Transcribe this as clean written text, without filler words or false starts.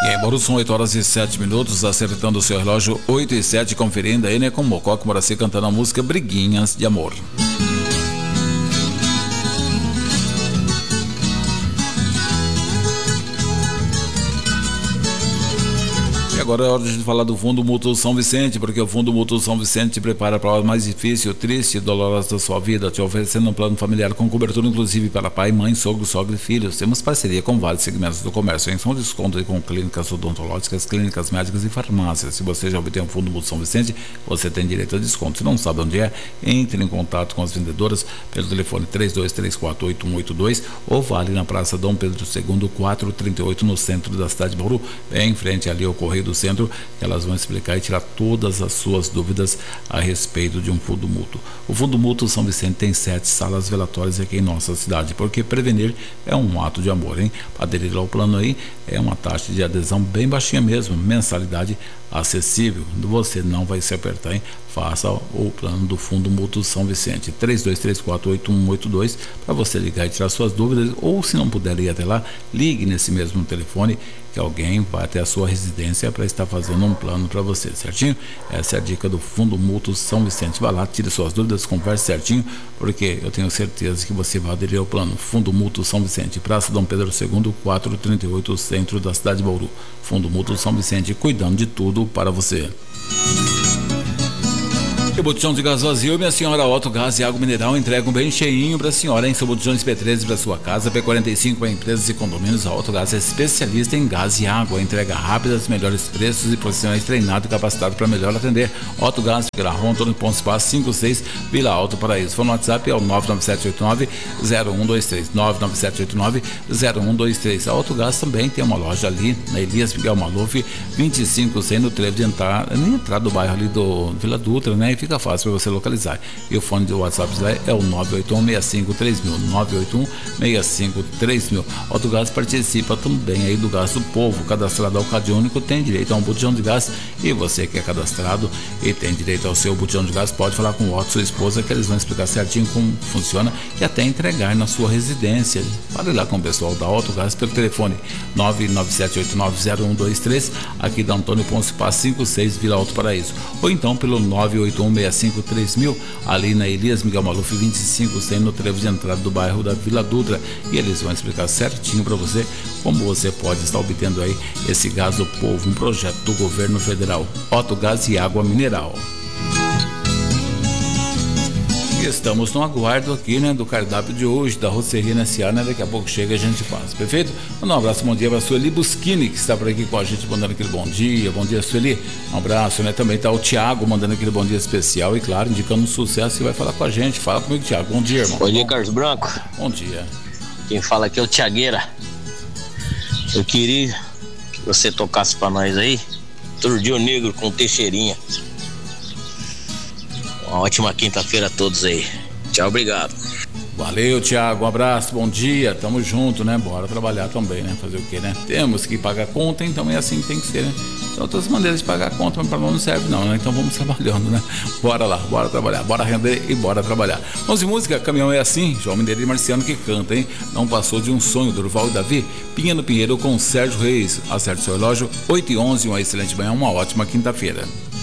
E aí, Bauru, são 8 horas e 7 minutos, acertando o seu relógio 8 e 7, conferindo aí, né, com Mococa Moraci cantando a música Briguinhas de Amor. Agora é hora de falar do Fundo Mútuo São Vicente, porque o Fundo Mútuo São Vicente te prepara para a hora mais difícil, triste e dolorosa da sua vida, te oferecendo um plano familiar com cobertura inclusive para pai, mãe, sogro, sogra e filhos. Temos parceria com vários segmentos do comércio, em são descontos com clínicas odontológicas, clínicas médicas e farmácias. Se você já obtém o Fundo Mútuo São Vicente, você tem direito a desconto. Se não sabe onde é, entre em contato com as vendedoras pelo telefone 32348182 ou vale na Praça Dom Pedro II, 438, no centro da cidade de Bauru, bem em frente ali ao Correio do Centro, que elas vão explicar e tirar todas as suas dúvidas a respeito de um fundo mútuo. O Fundo Mútuo São Vicente tem 7 salas velatórias aqui em nossa cidade, porque prevenir é um ato de amor, hein? Para aderir ao plano aí, é uma taxa de adesão bem baixinha mesmo, mensalidade acessível, você não vai se apertar, hein? Faça o plano do Fundo Mútuo São Vicente, 32348182, para você ligar e tirar suas dúvidas, ou se não puder ir até lá, ligue nesse mesmo telefone que alguém vai até a sua residência para estar fazendo um plano para você, certinho? Essa é a dica do Fundo Mútuo São Vicente. Vai lá, tire suas dúvidas, converse certinho, porque eu tenho certeza que você vai aderir ao plano. Fundo Mútuo São Vicente, Praça Dom Pedro II, 438, centro da cidade de Bauru. Fundo Mútuo São Vicente, cuidando de tudo para você. E o botijão de gás vazio, minha senhora, Otto Gás e Água Mineral entregam bem cheinho para a senhora, hein? Seu botijão P13 para sua casa, P45 para empresas e condomínios. A Otto Gás é especialista em gás e água, entrega rápida, os melhores preços e profissionais treinados e capacitados para melhor atender. Otto Gás, Garrão, Antônio Ponto Espaço 56, Vila Alto Paraíso. Fone no WhatsApp é o 99789-0123, 99789-0123. A Otto Gás também tem uma loja ali na Elias Miguel Maluf, 2500, no trevo de entrada do bairro ali do Vila Dutra, né? E fica fácil para você localizar. E o fone do WhatsApp é o 981-65-3000, 981-65-3000. Otto Gás participa também aí do Gás do Povo. Cadastrado ao Cade Único tem direito a um botijão de gás, e você que é cadastrado e tem direito ao seu botijão de gás, pode falar com o Otto, sua esposa, que eles vão explicar certinho como funciona e até entregar na sua residência. Fale lá com o pessoal da Otto Gás pelo telefone 99789-0123, aqui da Antônio Ponce Paz 56, Vila Alto Paraíso, ou então pelo 981-65-3000, ali na Elias Miguel Maluf 25, no trevo de entrada do bairro da Vila Dutra, e eles vão explicar certinho para você como você pode estar obtendo aí esse Gás do Povo, um projeto do governo federal. Otto Gás e Água Mineral. E estamos no aguardo aqui, né, do cardápio de hoje, da Roceria NSA, né? Daqui a pouco chega e a gente faz, perfeito? Mandar um abraço, bom dia para a Sueli Buschini, que está por aqui com a gente, mandando aquele bom dia, Sueli, um abraço, né? Também está o Thiago, mandando aquele bom dia especial e, claro, indicando um sucesso que vai falar com a gente. Fala comigo, Thiago, bom dia, irmão. Bom dia, Carlos Branco. Bom dia. Quem fala aqui é o Thiagueira. Eu queria que você tocasse para nós aí, Turdinho Negro com Teixeirinha. Uma ótima quinta-feira a todos aí. Tchau, obrigado. Valeu, Thiago, um abraço, bom dia, tamo junto, né? Bora trabalhar também, né? Fazer o quê, né? Temos que pagar conta, então é assim que tem que ser, né? Tem outras maneiras de pagar conta, mas para nós não serve não, né? Então vamos trabalhando, né? Bora lá, bora trabalhar, bora render e bora trabalhar. Vamos de música, Caminhão é Assim, João Mineiro e Marciano que canta, hein? Não Passou de um Sonho, Durval e Davi, Pinha no Pinheiro com Sérgio Reis. Acerte seu relógio, 8h11, uma excelente manhã, uma ótima quinta-feira.